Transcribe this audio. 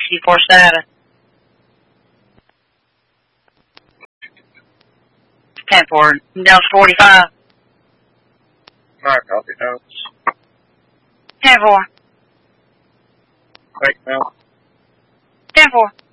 64 status. 10-4, Delta 45. Alright, copy notes. 10-4. Take notes. 10-4.